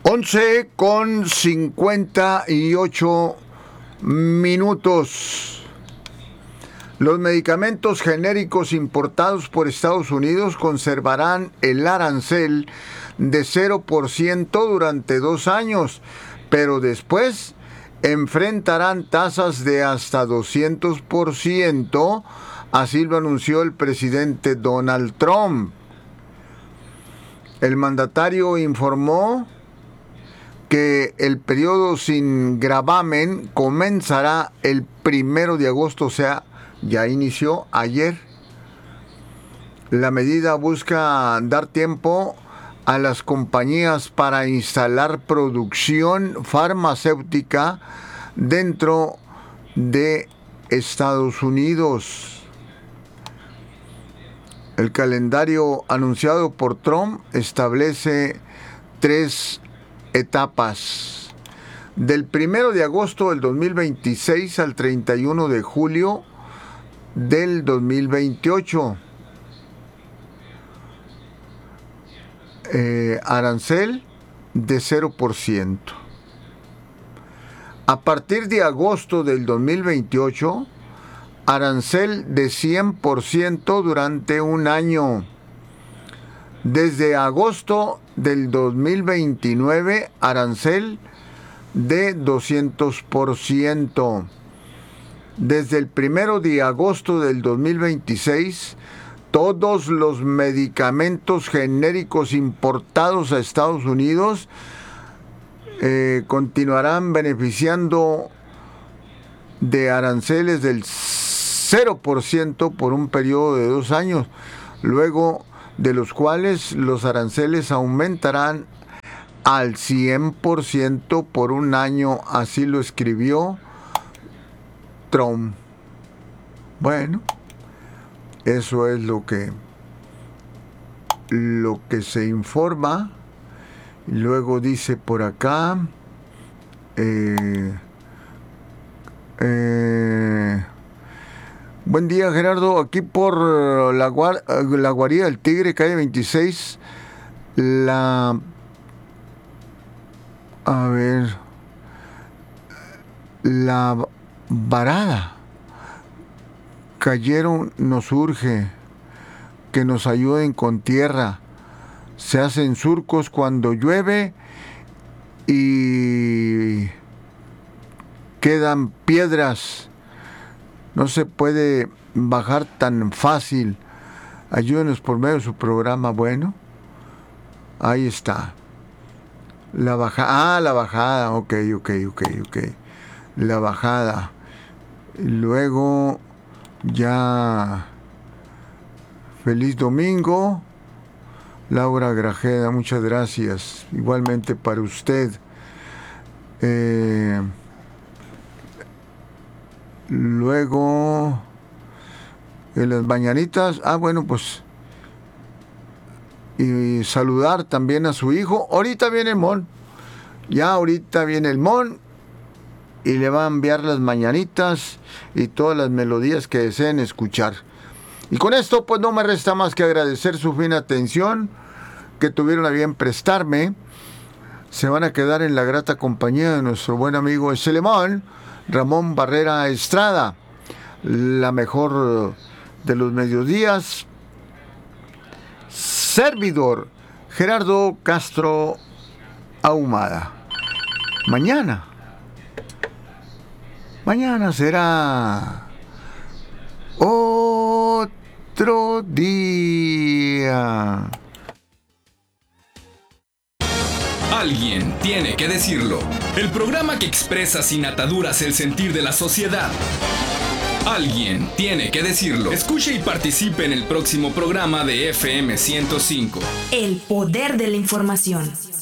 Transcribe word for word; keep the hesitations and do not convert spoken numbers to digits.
once con cincuenta y ocho minutos. Los medicamentos genéricos importados por Estados Unidos conservarán el arancel de cero por ciento durante dos años, pero después enfrentarán tasas de hasta doscientos por ciento, así lo anunció el presidente Donald Trump. El mandatario informó que el periodo sin gravamen comenzará el primero de agosto, o sea, ya inició ayer. La medida busca dar tiempo a las compañías para instalar producción farmacéutica dentro de Estados Unidos. El calendario anunciado por Trump establece tres etapas. Del primero de agosto del dos mil veintiséis al treinta y uno de julio del dos mil veintiocho. Eh, arancel de cero por ciento. A partir de agosto del dos mil veintiocho, arancel de cien por ciento durante un año. Desde agosto del dos mil veintinueve, arancel de doscientos por ciento. Desde el primero de agosto del dos mil veintiséis, todos los medicamentos genéricos importados a Estados Unidos eh, continuarán beneficiando de aranceles del cero por ciento por un periodo de dos años, luego de los cuales los aranceles aumentarán al cien por ciento por un año, así lo escribió Trump. Bueno, eso es lo que lo que se informa. Luego dice por acá eh, eh, buen día, Gerardo, aquí por la, guar, la guarida del Tigre, calle veintiséis, la a ver la varada cayeron, nos urge que nos ayuden con tierra. Se hacen surcos cuando llueve y quedan piedras. No se puede bajar tan fácil. Ayúdenos por medio de su programa. Bueno, ahí está. La bajada. Ah, la bajada. Ok, ok, ok, ok. La bajada. Luego ya. Feliz domingo. Laura Grajeda, muchas gracias. Igualmente para usted. Eh, luego, en las mañanitas, ah, bueno, pues, y saludar también a su hijo. Ahorita viene el Mon, ya ahorita viene el Mon, y le va a enviar las mañanitas y todas las melodías que deseen escuchar. Y con esto, pues, no me resta más que agradecer su fina atención que tuvieron a bien prestarme. Se van a quedar en la grata compañía de nuestro buen amigo Selemón Ramón Barrera Estrada, la mejor de los mediodías. Servidor Gerardo Castro Ahumada. Mañana, mañana será otro día. Alguien tiene que decirlo. El programa que expresa sin ataduras el sentir de la sociedad. Alguien tiene que decirlo. Escuche y participe en el próximo programa de F M ciento cinco. El poder de la información.